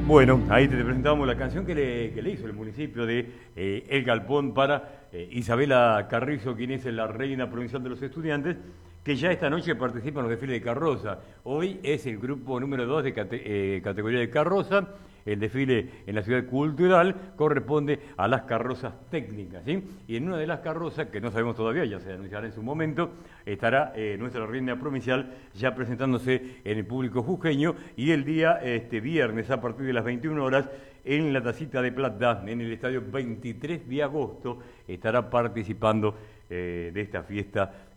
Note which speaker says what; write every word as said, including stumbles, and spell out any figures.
Speaker 1: Bueno, ahí te presentábamos la canción que le, que le hizo el municipio de eh, El Galpón para eh, Isabela Carrizo, quien es la reina provincial de los estudiantes, que ya esta noche participa en los desfiles de carroza. Hoy es el grupo número dos de cate eh, categoría de carroza. El desfile en la ciudad cultural corresponde a las carrozas técnicas, ¿sí? Y en una de las carrozas, que no sabemos todavía, ya se anunciará en su momento, estará eh, nuestra reina provincial ya presentándose en el público jujeño, y el día este viernes a partir de las veintiuna horas en la Tacita de Plata, en el estadio veintitrés de agosto, estará participando eh, de esta fiesta